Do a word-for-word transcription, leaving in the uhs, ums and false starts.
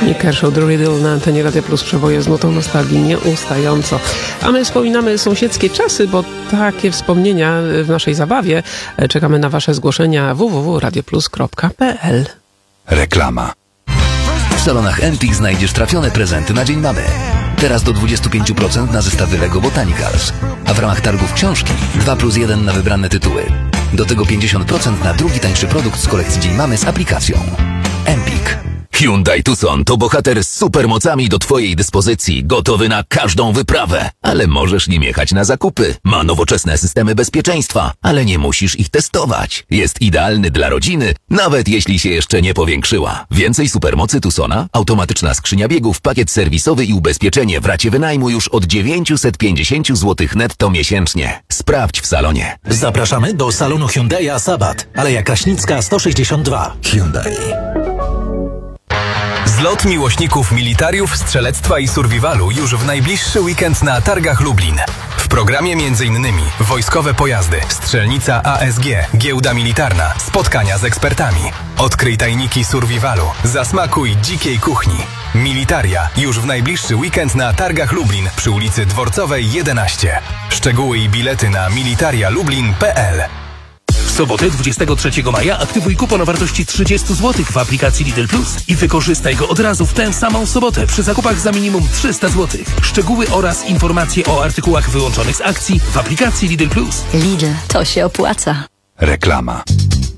Kershaw, The Riddle na antenie Radia Plus, przeboje z nutą nostalgii nieustająco. A my wspominamy sąsiedzkie czasy, bo takie wspomnienia w naszej zabawie. Czekamy na wasze zgłoszenia w w w kropka radioplus kropka p l. Reklama. W salonach Empik znajdziesz trafione prezenty na Dzień Mamy. Teraz do dwadzieścia pięć procent na zestawy Lego Botanicals. A w ramach targów książki dwa plus jeden na wybrane tytuły. Do tego pięćdziesiąt procent na drugi tańszy produkt z kolekcji Dzień Mamy z aplikacją. Empik. Hyundai Tucson to bohater z supermocami do twojej dyspozycji, gotowy na każdą wyprawę. Ale możesz nim jechać na zakupy. Ma nowoczesne systemy bezpieczeństwa, ale nie musisz ich testować. Jest idealny dla rodziny, nawet jeśli się jeszcze nie powiększyła. Więcej supermocy Tucsona, automatyczna skrzynia biegów, pakiet serwisowy i ubezpieczenie w racie wynajmu już od dziewięćset pięćdziesiąt złotych netto miesięcznie. Sprawdź w salonie. Zapraszamy do salonu Hyundai'a Sabat, Aleja Kraśnicka sto sześćdziesiąt dwa. Hyundai. Zlot miłośników militariów, strzelectwa i survivalu już w najbliższy weekend na targach Lublin. W programie m.in. wojskowe pojazdy, strzelnica A S G, giełda militarna, spotkania z ekspertami. Odkryj tajniki survivalu, zasmakuj dzikiej kuchni. Militaria już w najbliższy weekend na targach Lublin przy ulicy Dworcowej jedenaście. Szczegóły i bilety na militaria lublin kropka p l. W sobotę dwudziestego trzeciego maja aktywuj kupon o wartości trzydzieści złotych w aplikacji Lidl Plus i wykorzystaj go od razu w tę samą sobotę przy zakupach za minimum trzysta złotych. Szczegóły oraz informacje o artykułach wyłączonych z akcji w aplikacji Lidl Plus. Lidl, to się opłaca. Reklama.